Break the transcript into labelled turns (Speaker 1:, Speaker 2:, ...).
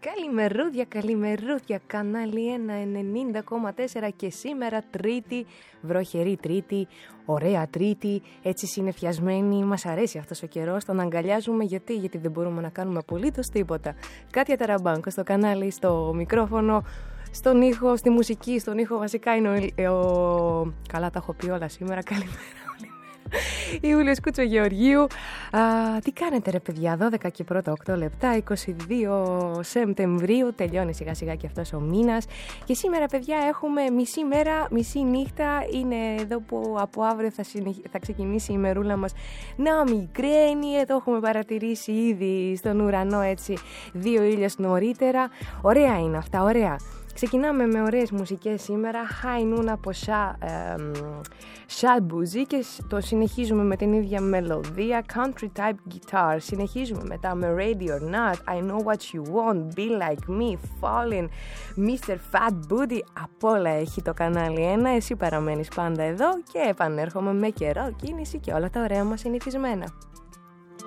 Speaker 1: Καλημερούδια, κανάλι 1 90,4 και σήμερα Τρίτη, βροχερή Τρίτη, ωραία Τρίτη, έτσι συννεφιασμένη, μας αρέσει αυτός ο καιρός, τον αγκαλιάζουμε γιατί δεν μπορούμε να κάνουμε απολύτως τίποτα. Κάτια Ταραμπάνκο στο κανάλι, στο μικρόφωνο, στον ήχο, στη μουσική, στον ήχο βασικά είναι καλά τα έχω πει όλα σήμερα, καλημέρα. Ιούλιος Κουτσογεωργίου. Τι κάνετε ρε παιδιά, 12 και πρώτα 8 λεπτά, 22 Σεπτεμβρίου, τελειώνει σιγά σιγά και αυτός ο μήνας. Και σήμερα παιδιά έχουμε μισή μέρα, μισή νύχτα, είναι εδώ που από αύριο θα ξεκινήσει η ημερούλα μας να μικραίνει. Εδώ έχουμε παρατηρήσει ήδη στον ουρανό έτσι 2 ήλιες νωρίτερα. Ωραία είναι αυτά, ωραία. Ξεκινάμε με ωραίες μουσικές σήμερα, High Noon από Shabuzi και το συνεχίζουμε με την ίδια μελωδία, Country Type Guitar. Συνεχίζουμε μετά με Ready or Not, I Know What You Want, Be Like Me, Falling, Mr. Fat Booty. Απ' όλα έχει το κανάλι 1, εσύ παραμένεις πάντα εδώ και επανέρχομαι με καιρό, κίνηση και όλα τα ωραία μας συνηθισμένα.